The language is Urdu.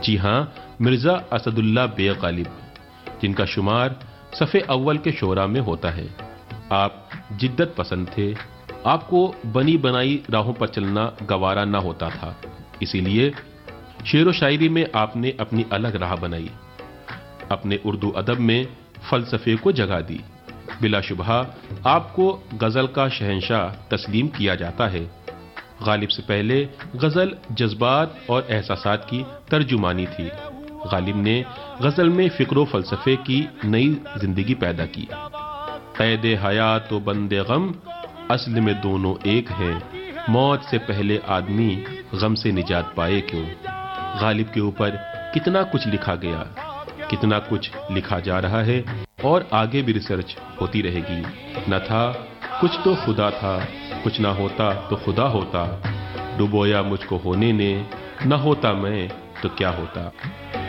جی ہاں، مرزا اسد اللہ بیگ غالب، جن کا شمار صف اول کے شعراء میں ہوتا ہے۔ آپ جدت پسند تھے، آپ کو بنی بنائی راہوں پر چلنا گوارا نہ ہوتا تھا، اسی لیے شعر و شاعری میں آپ نے اپنی الگ راہ بنائی، اپنے اردو ادب میں فلسفے کو جگہ دی۔ بلا شبہ آپ کو غزل کا شہنشاہ تسلیم کیا جاتا ہے۔ غالب سے پہلے غزل جذبات اور احساسات کی ترجمانی تھی۔ غالب نے غزل میں فکر و فلسفے کی نئی زندگی پیدا کی۔ قید حیات و بند غم اصل میں دونوں ایک ہیں، موت سے پہلے آدمی غم سے نجات پائے کیوں۔ غالب کے اوپر کتنا کچھ لکھا گیا، کتنا کچھ لکھا جا رہا ہے، اور آگے بھی ریسرچ ہوتی رہے گی۔ نہ تھا کچھ تو خدا تھا، کچھ نہ ہوتا تو خدا ہوتا، ڈبویا مجھ کو ہونے نے، نہ ہوتا میں تو کیا ہوتا۔